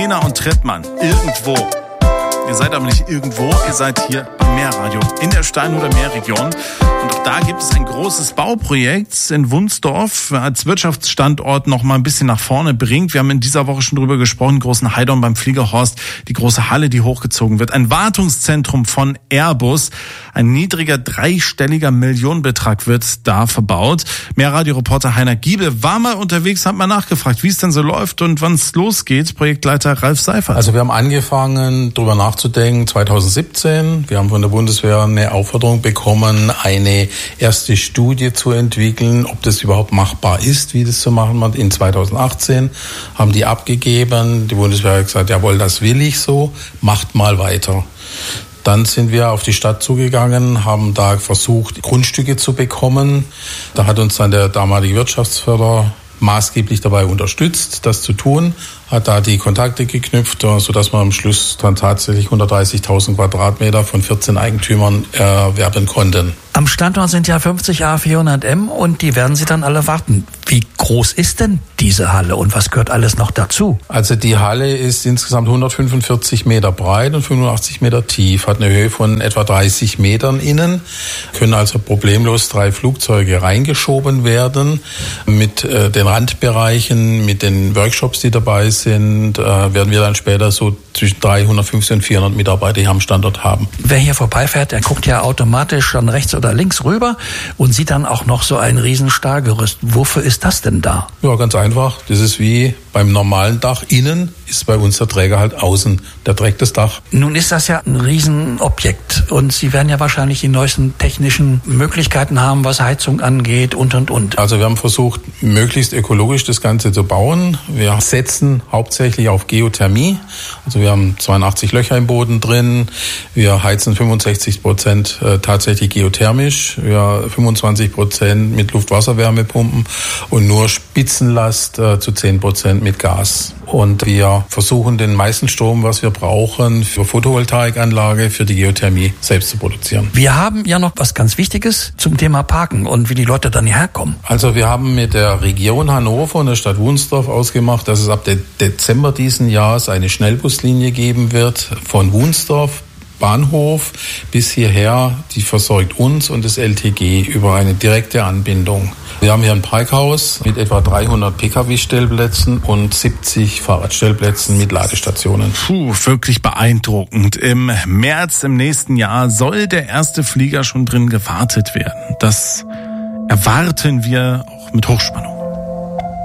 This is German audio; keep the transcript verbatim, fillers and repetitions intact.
Lena und Trettmann, irgendwo. Ihr seid aber nicht irgendwo, ihr seid hier beim Meerradio in der Steinhuder Meerregion. Und auch da gibt es ein großes Bauprojekt in Wunsdorf, als Wirtschaftsstandort noch mal ein bisschen nach vorne bringt. Wir haben in dieser Woche schon drüber gesprochen, großen Heidorn beim Fliegerhorst, die große Halle, die hochgezogen wird. Ein Wartungszentrum von Airbus. Ein niedriger, dreistelliger Millionenbetrag wird da verbaut. Meerradio-Reporter Heiner Giebel war mal unterwegs, hat mal nachgefragt, wie es denn so läuft und wann es losgeht. Projektleiter Ralf Seifert. Also wir haben angefangen, drüber nachzudenken, zwanzig siebzehn. Wir haben von der Bundeswehr eine Aufforderung bekommen, eine erste Studie zu entwickeln, ob das überhaupt machbar ist, wie das zu machen wird. In zwanzig achtzehn haben die abgegeben. Die Bundeswehr hat gesagt, jawohl, das will ich so, macht mal weiter. Dann sind wir auf die Stadt zugegangen, haben da versucht, Grundstücke zu bekommen. Da hat uns dann der damalige Wirtschaftsförderer maßgeblich dabei unterstützt, das zu tun, hat da die Kontakte geknüpft, sodass wir am Schluss dann tatsächlich hundertdreißigtausend Quadratmeter von vierzehn Eigentümern erwerben konnten. Am Standort sind ja fünfzig A vierhundert M und die werden Sie dann alle warten. Wie groß ist denn diese Halle und was gehört alles noch dazu? Also die Halle ist insgesamt hundertfünfundvierzig Meter breit und fünfundachtzig Meter tief, hat eine Höhe von etwa dreißig Metern innen, können also problemlos drei Flugzeuge reingeschoben werden. Mit äh, den Randbereichen, mit den Workshops, die dabei sind, äh, werden wir dann später so zwischen dreihundertfünfzig und vierhundert Mitarbeiter hier am Standort haben. Wer hier vorbeifährt, der guckt ja automatisch dann rechts oder links rüber und sieht dann auch noch so ein riesen Stahlgerüst. Wofür ist das denn da? Ja, ganz einfach. Das ist wie beim normalen Dach. Innen ist bei uns der Träger halt außen. Der trägt das Dach. Nun ist das ja ein Riesenobjekt und Sie werden ja wahrscheinlich die neuesten technischen Möglichkeiten haben, was Heizung angeht und, und, und. Also wir haben versucht, möglichst ökologisch das Ganze zu bauen. Wir setzen hauptsächlich auf Geothermie. Also wir haben zweiundachtzig Löcher im Boden drin. Wir heizen fünfundsechzig Prozent tatsächlich geothermisch. Wir fünfundzwanzig Prozent mit Luft-Wasser-Wärmepumpen und nur Spitzenlast äh, zu zehn Prozent mit Gas. Und wir versuchen den meisten Strom, was wir brauchen, für Photovoltaikanlage, für die Geothermie selbst zu produzieren. Wir haben ja noch was ganz Wichtiges zum Thema Parken und wie die Leute dann hierher kommen. Also wir haben mit der Region Hannover und der Stadt Wunsdorf ausgemacht, dass es ab Dezember diesen Jahres eine Schnellbuslinie geben wird von Wunsdorf Bahnhof bis hierher, die versorgt uns und das L T G über eine direkte Anbindung. Wir haben hier ein Parkhaus mit etwa dreihundert Pkw-Stellplätzen und siebzig Fahrradstellplätzen mit Ladestationen. Puh, wirklich beeindruckend. Im März im nächsten Jahr soll der erste Flieger schon drin gewartet werden. Das erwarten wir auch mit Hochspannung.